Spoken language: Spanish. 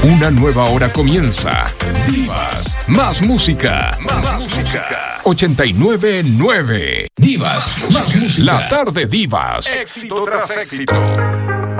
Una nueva hora comienza. Divas, más música. Más música. 89.9. Divas, más música. La tarde Divas. Éxito tras éxito.